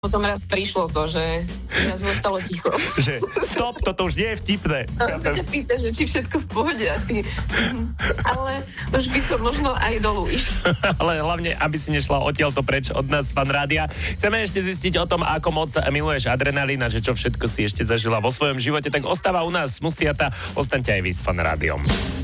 Potom raz prišlo to, že raz zostalo ticho. Že stop, toto už nie je vtipné. A sa ťa pýta, že či všetko v pohode a ty... Ale už by som možno aj dolu išla. Ale hlavne, aby si nešla odtiaľto preč od nás, Fan Rádia. Chceme ešte zistiť o tom, ako moc miluješ adrenalín a že čo všetko si ešte zažila vo svojom živote, tak ostáva u nás Musiata. Ostaňte aj vy s Fan Rádiom.